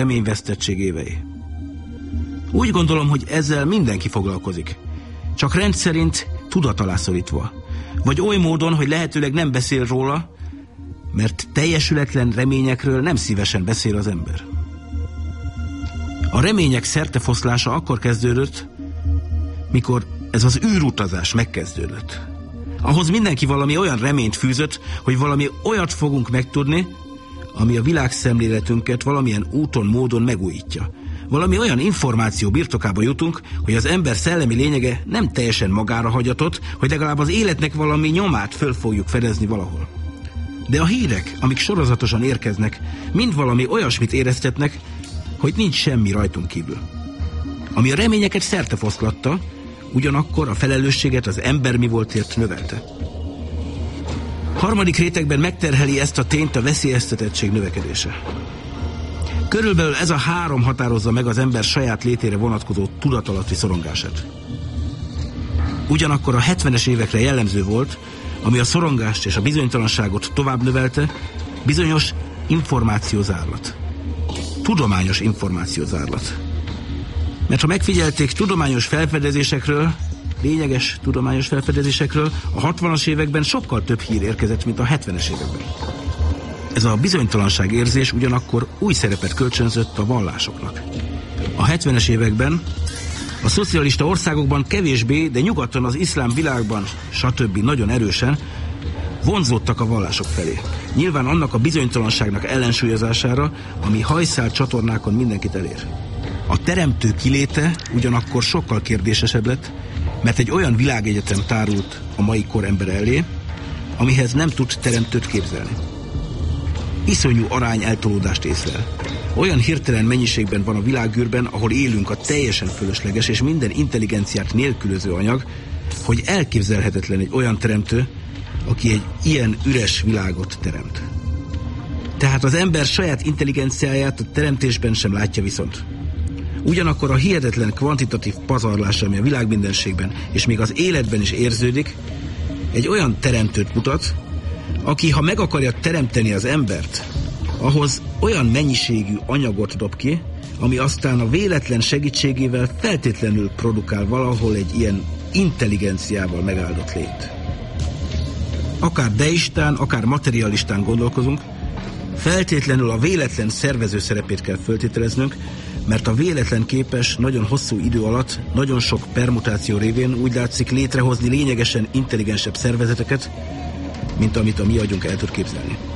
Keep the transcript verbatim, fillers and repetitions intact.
reményvesztettség évei. Úgy gondolom, hogy ezzel mindenki foglalkozik. Csak rendszerint tudat alá szorítva. Vagy oly módon, hogy lehetőleg nem beszél róla, mert teljesületlen reményekről nem szívesen beszél az ember. A remények szertefoszlása akkor kezdődött, mikor ez az űrutazás megkezdődött. Ahhoz mindenki valami olyan reményt fűzött, hogy valami olyat fogunk megtudni, ami a világszemléletünket valamilyen úton, módon megújítja. Valami olyan információ birtokába jutunk, hogy az ember szellemi lényege nem teljesen magára hagyatott, hogy legalább az életnek valami nyomát föl fogjuk fedezni valahol. De a hírek, amik sorozatosan érkeznek, mind valami olyasmit éreztetnek, hogy nincs semmi rajtunk kívül. Ami a reményeket szertefoszlatta, ugyanakkor a felelősséget az ember mi voltért növelte. Harmadik rétegben megterheli ezt a tényt a veszélyeztetettség növekedése. Körülbelül ez a három határozza meg az ember saját létére vonatkozó tudatalatti szorongását. Ugyanakkor a hetvenes évekre jellemző volt, ami a szorongást és a bizonytalanságot tovább növelte, bizonyos információzárlat. Tudományos információzárlat. Mert ha megfigyelték, tudományos felfedezésekről, lényeges tudományos felfedezésekről a hatvanas években sokkal több hír érkezett, mint a hetvenes években. Ez a bizonytalanság érzés ugyanakkor új szerepet kölcsönzött a vallásoknak. A hetvenes években a szocialista országokban kevésbé, de nyugaton, az iszlám világban, stb. Nagyon erősen vonzódtak a vallások felé. Nyilván annak a bizonytalanságnak ellensúlyozására, ami hajszál csatornákon mindenkit elér. A teremtő kiléte ugyanakkor sokkal kérdésesebb lett, mert egy olyan világegyetem tárult a mai kor ember elé, amihez nem tud teremtőt képzelni. Iszonyú arány eltolódást észlel. Olyan hirtelen mennyiségben van a világűrben, ahol élünk, a teljesen fölösleges és minden intelligenciát nélkülöző anyag, hogy elképzelhetetlen egy olyan teremtő, aki egy ilyen üres világot teremt. Tehát az ember saját intelligenciáját a teremtésben sem látja viszont. Ugyanakkor a hihetetlen kvantitatív pazarlás, ami a világmindenségben és még az életben is érződik, egy olyan teremtőt mutat, aki, ha meg akarja teremteni az embert, ahhoz olyan mennyiségű anyagot dob ki, ami aztán a véletlen segítségével feltétlenül produkál valahol egy ilyen intelligenciával megáldott lényt. Akár deistán, akár materialistán gondolkozunk, feltétlenül a véletlen szervező szerepét kell föltételeznünk, mert a véletlen képes nagyon hosszú idő alatt, nagyon sok permutáció révén úgy látszik létrehozni lényegesen intelligensebb szervezeteket, mint amit a mi agyunk el tud képzelni.